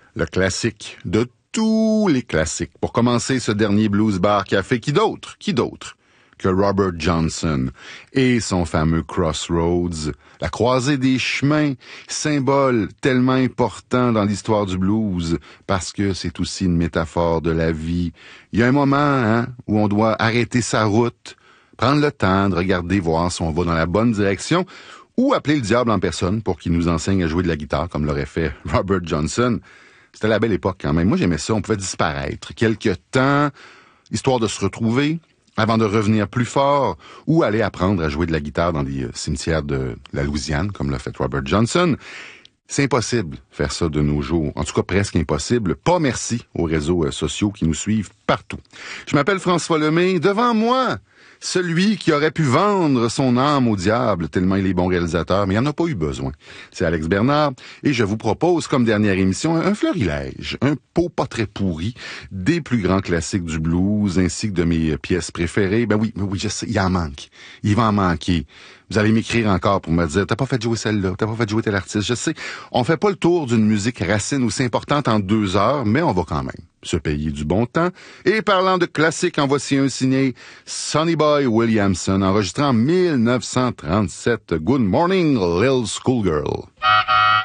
Le classique de tous les classiques. Pour commencer, ce dernier blues bar qui a fait qui d'autre que Robert Johnson et son fameux Crossroads, la croisée des chemins, symbole tellement important dans l'histoire du blues parce que c'est aussi une métaphore de la vie. Il y a un moment où on doit arrêter sa route, prendre le temps de regarder, voir si on va dans la bonne direction ou appeler le diable en personne pour qu'il nous enseigne à jouer de la guitare comme l'aurait fait Robert Johnson. C'était la belle époque quand même. Moi, j'aimais ça. On pouvait disparaître quelque temps, histoire de se retrouver, avant de revenir plus fort, ou aller apprendre à jouer de la guitare dans des cimetières de la Louisiane, comme l'a fait Robert Johnson. C'est impossible de faire ça de nos jours. En tout cas, presque impossible. Pas merci aux réseaux sociaux qui nous suivent partout. Je m'appelle François Lemay. Devant moi, celui qui aurait pu vendre son âme au diable, tellement il est bon réalisateur, mais il n'en a pas eu besoin. C'est Alex Bernard, et je vous propose, comme dernière émission, un florilège, un pot pas très pourri, des plus grands classiques du blues, ainsi que de mes pièces préférées. Ben oui, je sais, il en manque. Il va en manquer. Vous allez m'écrire encore pour me dire, t'as pas fait jouer celle-là, t'as pas fait jouer tel artiste. Je sais, on fait pas le tour d'une musique racine aussi importante en 2 heures, mais on va quand même se payer du bon temps. Et parlant de classique, en voici un signé Sonny Boy Williamson, enregistré en 1937. Good morning, little schoolgirl.